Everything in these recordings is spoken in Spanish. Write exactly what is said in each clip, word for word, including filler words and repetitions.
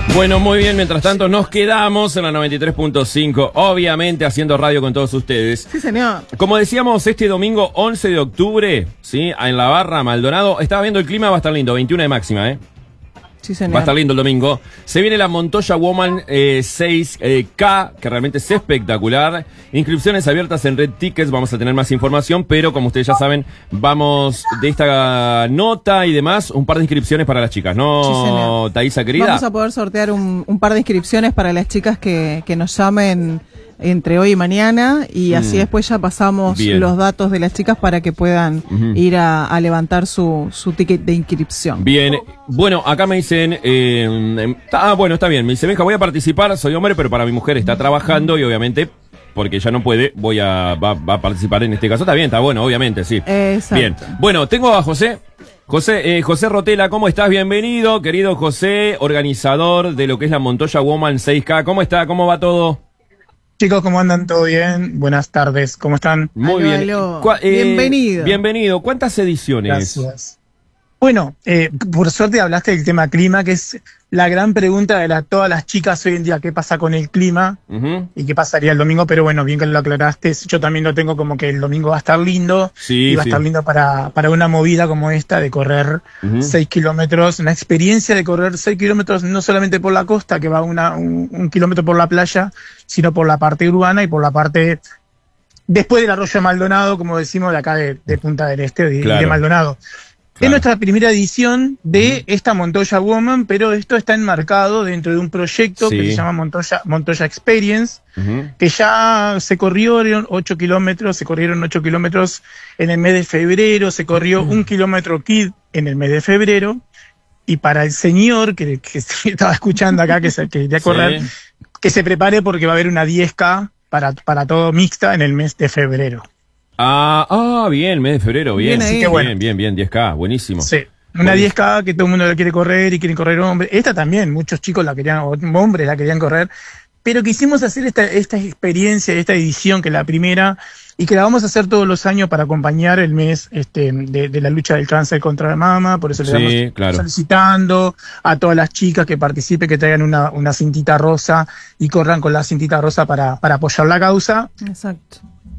Bueno, muy bien, mientras tanto nos quedamos en la noventa y tres punto cinco, obviamente haciendo radio con todos ustedes. Sí, señor. Como decíamos, este domingo once de octubre, ¿sí? En la Barra Maldonado, estaba viendo el clima, va a estar lindo, veintiuno de máxima, ¿eh? Sí, señor. Va a estar lindo el domingo. Se viene la Montoya Woman eh, seis K, que realmente es espectacular. Inscripciones abiertas en Red Tickets, vamos a tener más información, pero como ustedes ya saben, vamos de esta nota y demás, un par de inscripciones para las chicas, ¿no, sí, señor. Thaisa, querida? Vamos a poder sortear un, un par de inscripciones para las chicas que, que nos llamen entre hoy y mañana, y así mm. después ya pasamos Bien. los datos de las chicas para que puedan uh-huh. ir a, a levantar su, su ticket de inscripción. Bien, bueno, acá me dicen, eh, ah, bueno, está bien, me dice, Benja, voy a participar, soy hombre, pero para mi mujer está trabajando y obviamente, porque ya no puede, voy a, va, va a participar en este caso. Está bien, está bueno, obviamente, sí. Exacto. Bien, bueno, tengo a José. José, eh, José Rotela, ¿cómo estás? Bienvenido, querido José, organizador de lo que es la Montoya Woman seis K. ¿Cómo está? ¿Cómo va todo? Chicos, ¿cómo andan? ¿Todo bien? Buenas tardes, ¿cómo están? Muy aló, bien. Aló. Eh, bienvenido. Bienvenido. ¿Cuántas ediciones? Gracias. Bueno, eh, por suerte hablaste del tema clima, que es la gran pregunta de la, todas las chicas hoy en día. ¿Qué pasa con el clima? Uh-huh. ¿Y qué pasaría el domingo? Pero bueno, bien que lo aclaraste. Yo también lo tengo como que el domingo va a estar lindo. Sí, y va sí. a estar lindo para, para una movida como esta de correr uh-huh. seis kilómetros. Una experiencia de correr seis kilómetros no solamente por la costa, que va una, un, un kilómetro por la playa, sino por la parte urbana y por la parte después del arroyo de Maldonado, como decimos, de acá de, de Punta del Este, de, claro. de Maldonado. Claro. Es nuestra primera edición de uh-huh. esta Montoya Woman, pero esto está enmarcado dentro de un proyecto sí. que se llama Montoya, Montoya Experience, uh-huh. que ya se corrieron ocho kilómetros, se corrieron ocho kilómetros en el mes de febrero, se corrió uh-huh. un kilómetro kid en el mes de febrero, y para el señor que, que estaba escuchando acá, que se quería correr, sí. que se prepare porque va a haber una diez K para, para todo mixta en el mes de febrero. Ah, ah, bien, mes de febrero, bien. Bien, Así que bueno. bien, bien, bien, diez K, buenísimo. Sí, una diez K que todo el mundo la quiere correr y quieren correr hombres. Esta también, muchos chicos la querían, hombres la querían correr. Pero quisimos hacer esta, esta experiencia, esta edición, que es la primera, y que la vamos a hacer todos los años para acompañar el mes este, de, de la lucha del cáncer contra la mama. Por eso le estamos sí, claro. solicitando a todas las chicas que participen, que traigan una, una cintita rosa y corran con la cintita rosa para, para apoyar la causa. Exacto.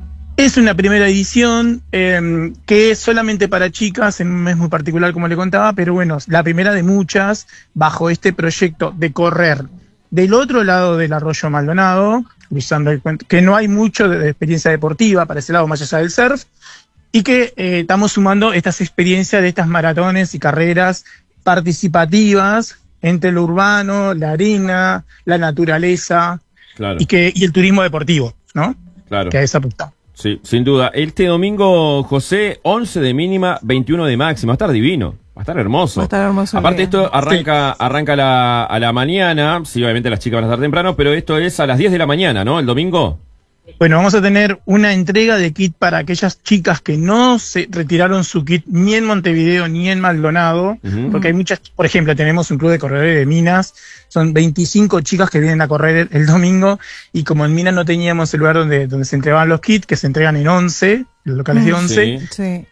Es una primera edición eh, que es solamente para chicas, en un mes muy particular, como le contaba, pero bueno, la primera de muchas bajo este proyecto de correr del otro lado del arroyo Maldonado, usando el cuento, que no hay mucho de, de experiencia deportiva para ese lado, más allá del surf, y que eh, estamos sumando estas experiencias de estas maratones y carreras participativas entre lo urbano, la arena, la naturaleza, claro. y, que, y el turismo deportivo, ¿no? Claro. Que a esa apuntamos. Sí, sin duda. Este domingo, José, once de mínima, veintiuno de máxima. Va a estar divino. Va a estar hermoso. Va a estar hermoso. Aparte, esto arranca, sí. arranca la, a la mañana. Sí, obviamente las chicas van a estar temprano, pero esto es a las diez de la mañana, ¿no? El domingo. Bueno, vamos a tener una entrega de kit para aquellas chicas que no se retiraron su kit ni en Montevideo ni en Maldonado, uh-huh. porque hay muchas, por ejemplo, tenemos un club de corredores de Minas, son veinticinco chicas que vienen a correr el, el domingo, y como en Minas no teníamos el lugar donde, donde se entregaban los kits, que se entregan en once, los locales de once, sí. Sí.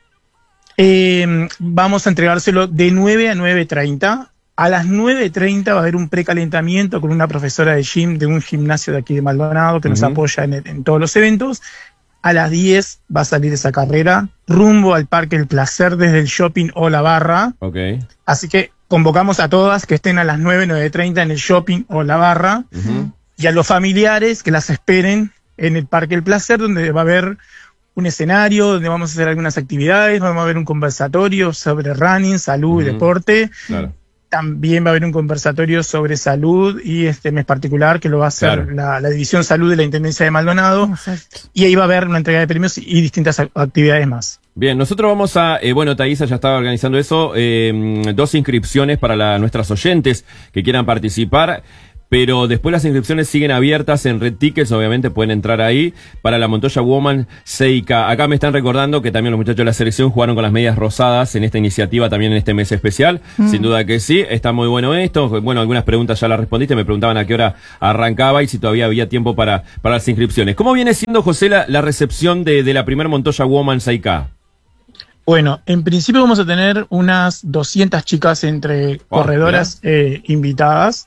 Eh, vamos a entregárselo de nueve a nueve treinta. A las nueve treinta va a haber un precalentamiento con una profesora de gym de un gimnasio de aquí de Maldonado que uh-huh. nos apoya en, en todos los eventos. A las diez va a salir esa carrera rumbo al Parque El Placer desde el shopping o la barra. Okay. Así que convocamos a todas que estén a las nueve, nueve treinta en el shopping o la barra, uh-huh. y a los familiares que las esperen en el Parque El Placer, donde va a haber un escenario, donde vamos a hacer algunas actividades, vamos a ver un conversatorio sobre running, salud uh-huh. y deporte. Claro. También va a haber un conversatorio sobre salud y este mes particular que lo va a hacer claro. la, la División Salud de la Intendencia de Maldonado. Exacto. Y ahí va a haber una entrega de premios y distintas actividades más. Bien, nosotros vamos a, eh, bueno, Thaisa ya estaba organizando eso, eh, dos inscripciones para la, nuestras oyentes que quieran participar. Pero después las inscripciones siguen abiertas en Red Tickets, obviamente pueden entrar ahí para la Montoya Woman seis K. Acá me están recordando que también los muchachos de la selección jugaron con las medias rosadas en esta iniciativa, también en este mes especial. Mm. Sin duda que sí, está muy bueno esto. Bueno, algunas preguntas ya las respondiste, me preguntaban a qué hora arrancaba y si todavía había tiempo para, para las inscripciones. ¿Cómo viene siendo, José, la, la recepción de, de la primer Montoya Woman seis K? Bueno, en principio vamos a tener unas doscientas chicas entre oh, corredoras eh, invitadas.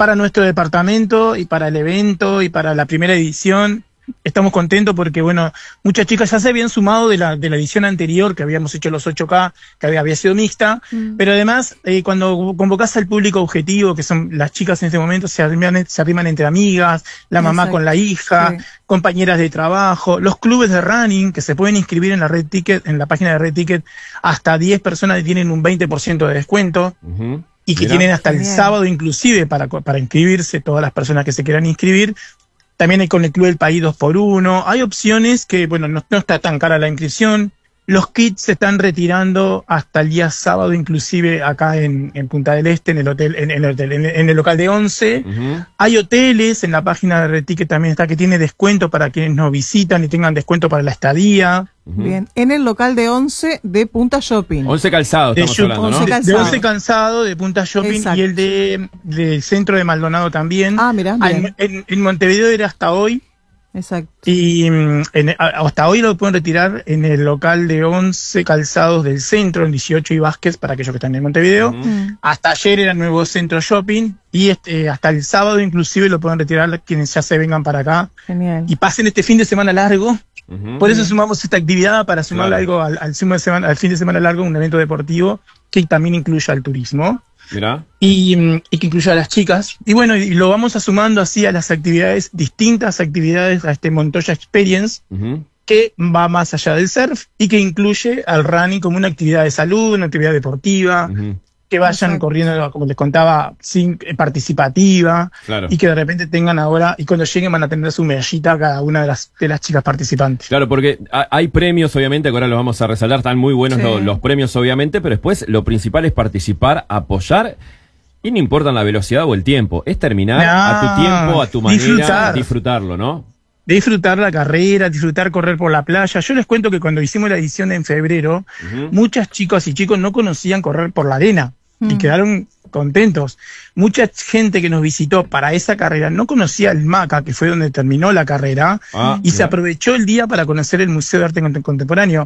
para nuestro departamento y para el evento y para la primera edición. Estamos contentos porque, bueno, muchas chicas ya se habían sumado de la, de la edición anterior, que habíamos hecho los ocho K, que había, había sido mixta, mm. pero además, eh, cuando convocás al público objetivo, que son las chicas en este momento, se arriman, se arriman entre amigas, la Exacto. mamá con la hija, sí. compañeras de trabajo, los clubes de running, que se pueden inscribir en la Red Ticket, en la página de Red Ticket, hasta diez personas tienen un veinte por ciento de descuento. Uh-huh. Y que Mirá. tienen hasta Genial. el sábado inclusive para, para inscribirse, todas las personas que se quieran inscribir. También hay con el Club del País dos por uno. Hay opciones que, bueno, no, no está tan cara la inscripción. Los kits se están retirando hasta el día sábado, inclusive acá en, en Punta del Este, en el hotel, en, en el, hotel, en, en el local de Once. Uh-huh. Hay hoteles, en la página de Red Ticket también está, que tiene descuento para quienes nos visitan y tengan descuento para la estadía. Uh-huh. Bien, en el local de Once de Punta Shopping. Once Calzado, estamos de, hablando, ¿no? Once Calzado. De Once Calzado, de Punta Shopping. Exacto. Y el de del centro de Maldonado también. Ah, mirá, bien. En, en Montevideo era hasta hoy. Exacto. Y en, hasta hoy lo pueden retirar en el local de Once Calzados del centro, en dieciocho y Vázquez, para aquellos que están en Montevideo. Uh-huh. Hasta ayer era el nuevo centro shopping y este, hasta el sábado inclusive lo pueden retirar quienes ya se vengan para acá. Genial. Y pasen este fin de semana largo. Uh-huh. Por eso sumamos esta actividad, para sumarle claro. algo al, al, de semana, al fin de semana largo, un evento deportivo que también incluya el turismo. Mirá. Y, y que incluya a las chicas. Y bueno, y lo vamos a sumando así a las actividades, distintas actividades, a este Montoya Experience, uh-huh. que va más allá del surf y que incluye al running como una actividad de salud, una actividad deportiva, uh-huh. que vayan Exacto. corriendo, como les contaba, sin, eh, participativa, claro. y que de repente tengan ahora, y cuando lleguen van a tener su medallita cada una de las, de las chicas participantes. Claro, porque hay premios, obviamente, que ahora los vamos a resaltar, están muy buenos sí. los, los premios, obviamente, pero después lo principal es participar, apoyar, y no importa la velocidad o el tiempo, es terminar no, a tu tiempo, a tu manera, disfrutar. disfrutarlo, ¿no? Disfrutar la carrera, disfrutar correr por la playa. Yo les cuento que cuando hicimos la edición en febrero, uh-huh. muchas chicas y chicos no conocían correr por la arena. Y quedaron contentos. Mucha gente que nos visitó para esa carrera no conocía el MACA, que fue donde terminó la carrera, ah, y yeah. se aprovechó el día para conocer el Museo de Arte Contemporáneo.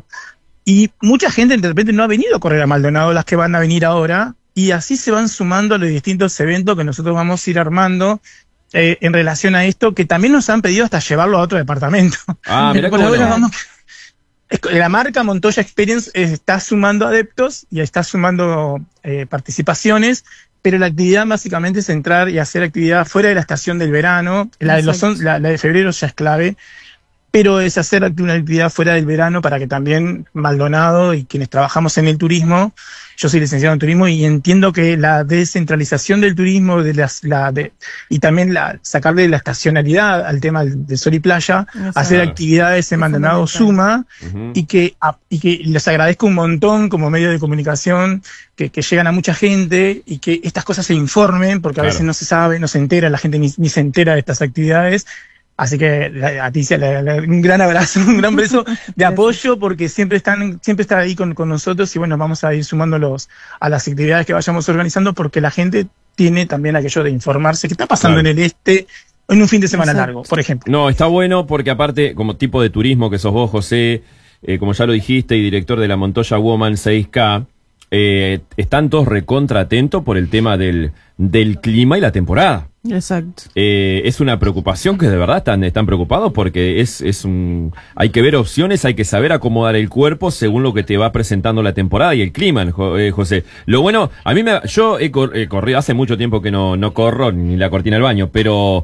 Y mucha gente de repente no ha venido a correr a Maldonado, las que van a venir ahora, y así se van sumando a los distintos eventos que nosotros vamos a ir armando eh, en relación a esto, que también nos han pedido hasta llevarlo a otro departamento. Ah, mira por ahora vamos... La marca Montoya Experience está sumando adeptos y está sumando eh, participaciones, pero la actividad básicamente es entrar y hacer actividad fuera de la estación del verano. La de, los, la, la de febrero ya es clave, pero es hacer una actividad fuera del verano para que también Maldonado y quienes trabajamos en el turismo, yo soy licenciado en turismo y entiendo que la descentralización del turismo de las, la de, y también la, sacarle la estacionalidad al tema de sol y playa, Exacto. hacer actividades en Maldonado suma, uh-huh. y que a, y que les agradezco un montón como medio de comunicación que, que llegan a mucha gente y que estas cosas se informen, porque a claro. veces no se sabe, no se entera, la gente ni, ni se entera de estas actividades. Así que a ti un gran abrazo, un gran beso de apoyo, porque siempre están, siempre están ahí con, con nosotros y bueno, vamos a ir sumándolos a las actividades que vayamos organizando, porque la gente tiene también aquello de informarse qué está pasando claro. en el este en un fin de semana Exacto. largo, por ejemplo. No, está bueno porque aparte, como tipo de turismo que sos vos, José, eh, como ya lo dijiste, y director de la Montoya Woman seis K, eh, están todos recontra atentos por el tema del, del clima y la temporada. Exacto. Eh, es una preocupación que de verdad están, están preocupados porque es, es un, hay que ver opciones, hay que saber acomodar el cuerpo según lo que te va presentando la temporada y el clima, eh, José. Lo bueno, a mí me, yo he, cor, he corrido, hace mucho tiempo que no, no corro ni la cortina del baño, pero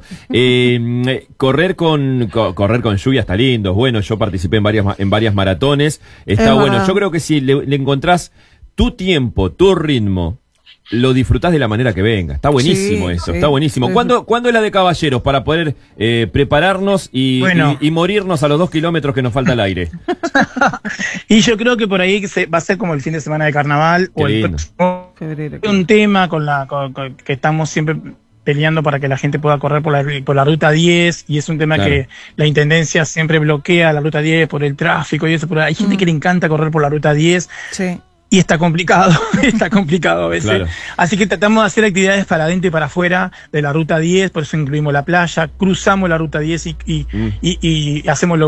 eh, correr con, co, correr con lluvia está lindo, es bueno. Yo participé en varias, en varias maratones, está es bueno. Verdad. Yo creo que si le, le encontrás tu tiempo, tu ritmo, lo disfrutás de la manera que venga. Está buenísimo sí, eso, sí, está buenísimo. Sí. ¿Cuándo, ¿Cuándo es la de caballeros para poder eh, prepararnos y, bueno. y, y morirnos a los dos kilómetros que nos falta el aire? Y yo creo que por ahí se, va a ser como el fin de semana de carnaval. Qué o el lindo. próximo. Febrero. Un tema con la con, con, que estamos siempre peleando para que la gente pueda correr por la, por la ruta diez, y es un tema claro. que la intendencia siempre bloquea la ruta diez por el tráfico y eso. Pero hay gente mm. que le encanta correr por la ruta diez. Sí. Y está complicado, está complicado a veces. Claro. Así que tratamos de hacer actividades para adentro y para afuera de la ruta diez, por eso incluimos la playa, cruzamos la ruta diez y, y, mm. y, y hacemos lo